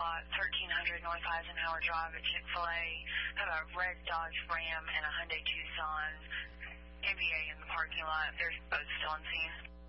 lot, 1300 North Eisenhower Drive at Chick-fil-A. Have a red Dodge Ram and a Hyundai Tucson NBA in the parking lot. They're both still on scene.